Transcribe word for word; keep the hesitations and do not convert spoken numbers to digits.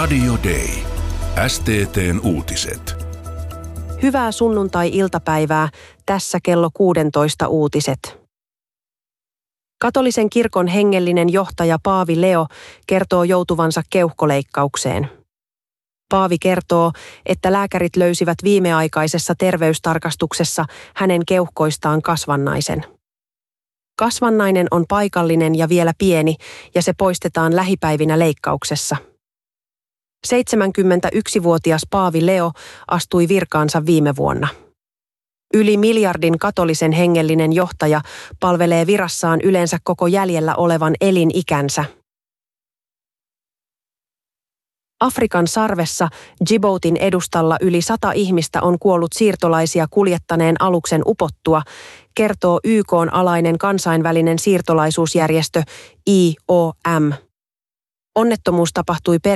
Radio Day. S T T:n uutiset. Hyvää sunnuntai-iltapäivää. Tässä kello kuusitoista uutiset. Katolisen kirkon hengellinen johtaja Paavi Leo kertoo joutuvansa keuhkoleikkaukseen. Paavi kertoo, että lääkärit löysivät viimeaikaisessa terveystarkastuksessa hänen keuhkoistaan kasvannaisen. Kasvannainen on paikallinen ja vielä pieni, ja se poistetaan lähipäivinä leikkauksessa. seitsemänkymmentäyksivuotias Paavi Leo astui virkaansa viime vuonna. Yli miljardin katolisen hengellinen johtaja palvelee virassaan yleensä koko jäljellä olevan elinikänsä. Afrikan sarvessa Djiboutin edustalla yli sata ihmistä on kuollut siirtolaisia kuljettaneen aluksen upottua, kertoo Y K:n alainen kansainvälinen siirtolaisuusjärjestö I O M. Onnettomuus tapahtui